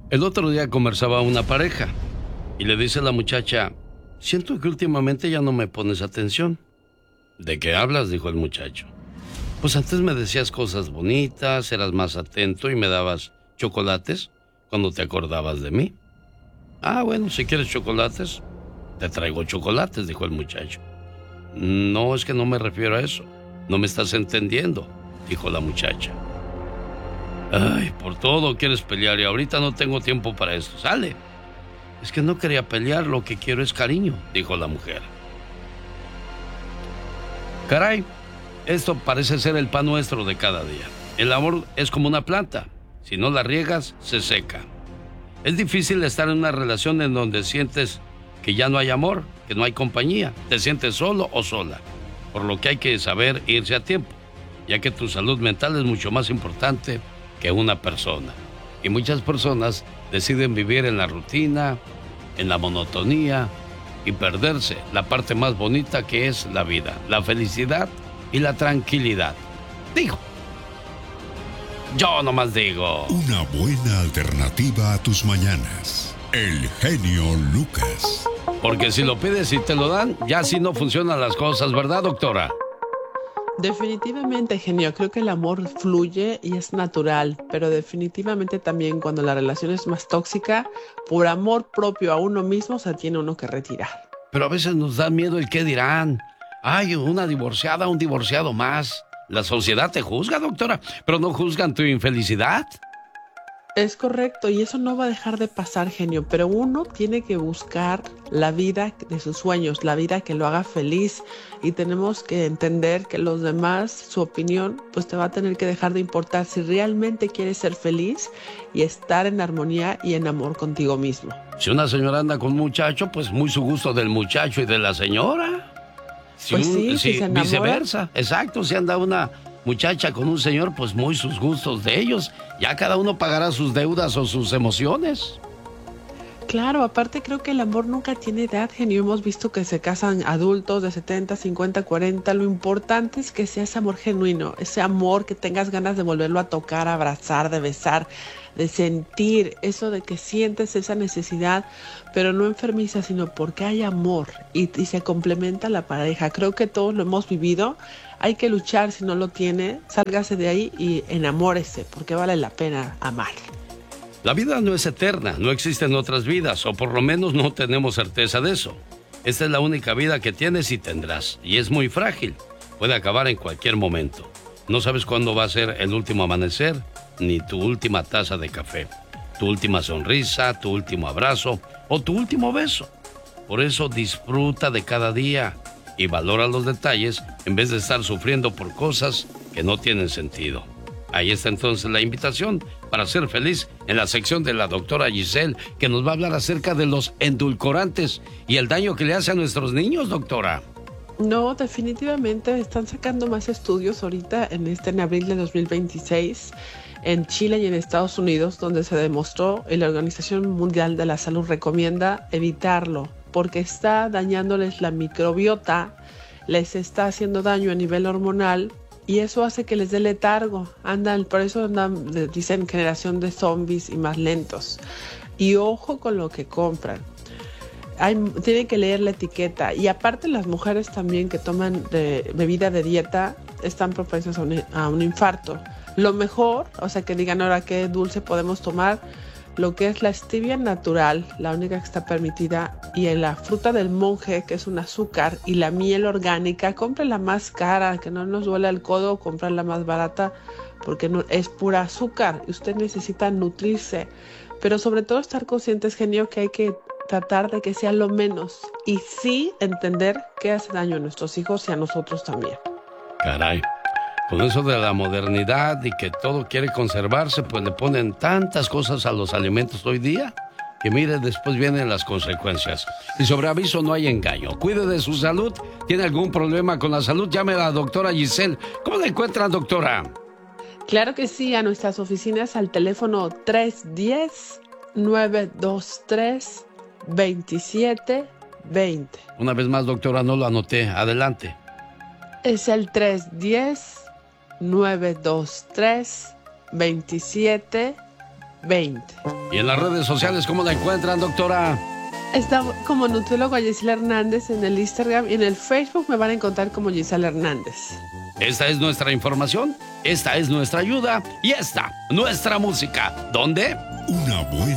El otro día conversaba una pareja y le dice la muchacha, siento que últimamente ya no me pones atención. ¿De qué hablas?, dijo el muchacho. Pues antes me decías cosas bonitas, eras más atento y me dabas chocolates cuando te acordabas de mí. Ah, bueno, si quieres chocolates, te traigo chocolates, dijo el muchacho. No, es que no me refiero a eso. No me estás entendiendo, dijo la muchacha. Ay, por todo quieres pelear y ahorita no tengo tiempo para esto. Sale. Es que no quería pelear, lo que quiero es cariño, dijo la mujer. Caray, esto parece ser el pan nuestro de cada día. El amor es como una planta. Si no la riegas, se seca. Es difícil estar en una relación en donde sientes que ya no hay amor, que no hay compañía. Te sientes solo o sola. Por lo que hay que saber irse a tiempo, ya que tu salud mental es mucho más importante que una persona. Y muchas personas deciden vivir en la rutina, en la monotonía y perderse la parte más bonita que es la vida, la felicidad y la tranquilidad. Digo. Yo nomás digo. Una buena alternativa a tus mañanas. El genio Lucas. Porque si lo pides y te lo dan, ya así no funcionan las cosas, ¿verdad, doctora? Definitivamente, genio, creo que el amor fluye y es natural, pero definitivamente también cuando la relación es más tóxica, por amor propio a uno mismo se tiene uno que retirar. Pero a veces nos da miedo el qué dirán. Ay, una divorciada, un divorciado más. La sociedad te juzga, doctora, pero no juzgan tu infelicidad. Es correcto, y eso no va a dejar de pasar, genio, pero uno tiene que buscar la vida de sus sueños, la vida que lo haga feliz, y tenemos que entender que los demás, su opinión, pues te va a tener que dejar de importar si realmente quieres ser feliz y estar en armonía y en amor contigo mismo. Si una señora anda con un muchacho, pues muy su gusto del muchacho y de la señora. Pues sí, si se enamora. Viceversa, exacto, si anda una muchacha con un señor, pues muy sus gustos de ellos. Ya cada uno pagará sus deudas o sus emociones. Claro, aparte creo que el amor nunca tiene edad, genio. Hemos visto que se casan adultos de 70, 50, 40. Lo importante es que sea ese amor genuino, ese amor que tengas ganas de volverlo a tocar, a abrazar, de besar, de sentir eso de que sientes esa necesidad, pero no enfermiza, sino porque hay amor y se complementa la pareja. Creo que todos lo hemos vivido. Hay que luchar, si no lo tiene, sálgase de ahí y enamórese, porque vale la pena amar. La vida no es eterna, no existen otras vidas, o por lo menos no tenemos certeza de eso. Esta es la única vida que tienes y tendrás, y es muy frágil. Puede acabar en cualquier momento. No sabes cuándo va a ser el último amanecer, ni tu última taza de café, tu última sonrisa, tu último abrazo o tu último beso. Por eso disfruta de cada día y valora los detalles en vez de estar sufriendo por cosas que no tienen sentido. Ahí está entonces la invitación para ser feliz en la sección de la doctora Giselle, que nos va a hablar acerca de los endulcorantes y el daño que le hace a nuestros niños, doctora. No, definitivamente están sacando más estudios ahorita en abril de 2026 en Chile y en Estados Unidos, donde se demostró y la Organización Mundial de la Salud recomienda evitarlo porque está dañándoles la microbiota, les está haciendo daño a nivel hormonal y eso hace que les dé letargo. Por eso dicen generación de zombies y más lentos. Y ojo con lo que compran. Tienen que leer la etiqueta. Y aparte las mujeres también que toman bebida de dieta están propensas a un infarto. Lo mejor, o sea que digan ahora qué dulce podemos tomar, lo que es la stevia natural, la única que está permitida, y en la fruta del monje, que es un azúcar, y la miel orgánica. Compren la más cara, que no nos duele el codo, compren la más barata, porque no, es pura azúcar, y usted necesita nutrirse. Pero sobre todo estar conscientes, genio, que hay que tratar de que sea lo menos, y sí entender que hace daño a nuestros hijos y a nosotros también. Caray. Con eso de la modernidad y que todo quiere conservarse, pues le ponen tantas cosas a los alimentos hoy día que mire, después vienen las consecuencias. Y sobre aviso no hay engaño. Cuide de su salud. ¿Tiene algún problema con la salud? Llame a la doctora Giselle. ¿Cómo la encuentran, doctora? Claro que sí, a nuestras oficinas al teléfono 310-923-2720. Una vez más, doctora, no lo anoté. Adelante. Es el 310-923-2720. 20. ¿Y en las redes sociales cómo la encuentran, doctora? Está como nutrióloga Gisela Hernández en el Instagram y en el Facebook me van a encontrar como Gisela Hernández. Esta es nuestra información, esta es nuestra ayuda y esta, nuestra música. ¿Dónde? Una buena